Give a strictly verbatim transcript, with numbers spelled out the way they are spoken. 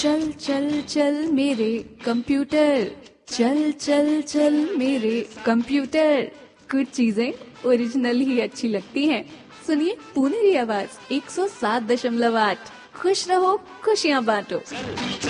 चल चल चल मेरे कंप्यूटर, चल चल चल मेरे कंप्यूटर। कुछ चीजें ओरिजिनल ही अच्छी लगती हैं। सुनिए पुनेरी आवाज एक सौ सात दशमलव आठ। खुश रहो, खुशियां बांटो।